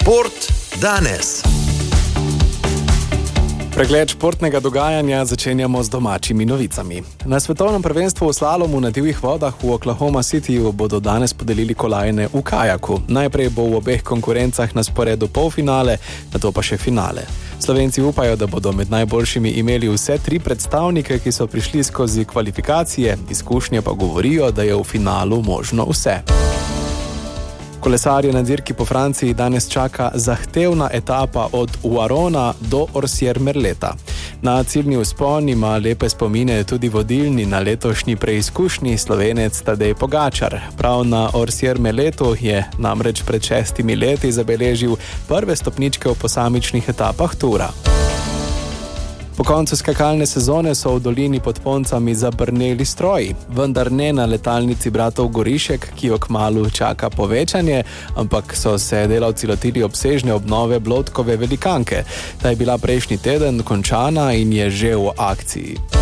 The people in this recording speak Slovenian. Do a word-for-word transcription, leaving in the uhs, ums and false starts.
Šport danes. Pregled športnega dogajanja začenjamo z domačimi novicami. Na svetovnem prvenstvu v slalomu na divjih vodah v Oklahoma Cityju bodo danes podelili kolajne v kajaku. Najprej bo v obeh konkurencah na sporedu polfinale, nato pa še finale. Slovenci upajo, da bodo med najboljšimi imeli vse tri predstavnike, ki so prišli skozi kvalifikacije, izkušnje pa govorijo, da je v finalu možno vse. Kolesarje na dirki po Franciji danes čaka zahtevna etapa od Uarona do Orsières-Merleta. Na ciljni vzpon ima lepe spomine tudi vodilni na letošnji preizkušnji Slovenec Tadej Pogačar. Prav na Orsières-Merletu je namreč pred šestimi leti zabeležil prve stopničke v posamičnih etapah tura. Po koncu skakalne sezone so v dolini pod Poncami zabrneli stroji, vendar ne na letalnici bratov Gorišek, ki jo kmalu čaka povečanje, ampak so se delavci lotili obsežne obnove Blodkove velikanke. Ta je bila prejšnji teden končana in je že v akciji.